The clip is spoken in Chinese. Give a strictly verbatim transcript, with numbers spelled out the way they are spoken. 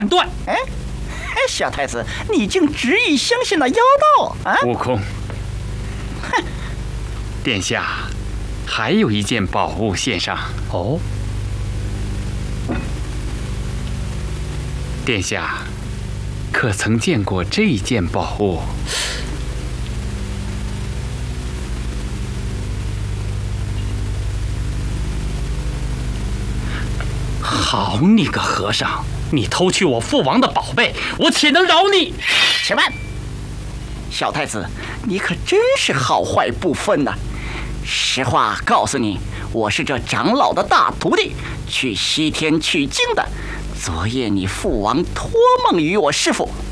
断。 哎，哎，小太子，你竟执意相信了妖道啊？ 悟空， 哼， 殿下还有一件宝物献上。 哦， 殿下可曾见过这件宝物？ 好你个和尚，你偷去我父王的宝贝，我岂能饶你？ 且慢，小太子，你可真是好坏不分呐！实话告诉你，我是这长老的大徒弟，去西天取经的。昨夜你父王托梦于我师父，